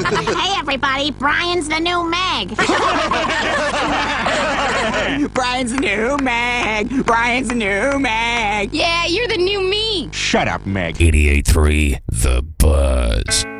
Hey, everybody, Brian's the new Meg. Brian's the new Meg. Brian's the new Meg. Yeah, you're the new me. Shut up, Meg. 88.3 The Buzz.